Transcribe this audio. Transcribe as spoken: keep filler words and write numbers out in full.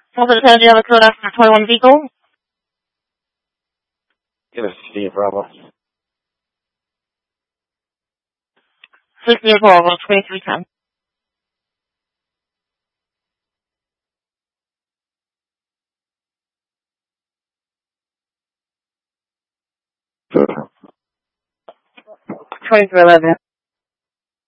Hold it, do you have a code after twenty-one vehicle? Give us Steve Bravo. sixty-eight Bravo, twenty-three ten. twenty-three eleven.